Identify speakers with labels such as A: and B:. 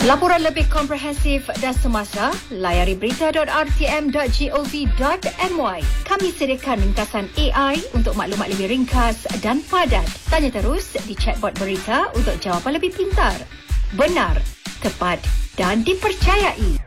A: Laporan lebih komprehensif dan semasa, layari berita.rtm.gov.my. Kami sediakan ringkasan AI untuk maklumat lebih ringkas dan padat. Tanya terus di chatbot berita untuk jawapan lebih pintar, benar, tepat dan dipercayai.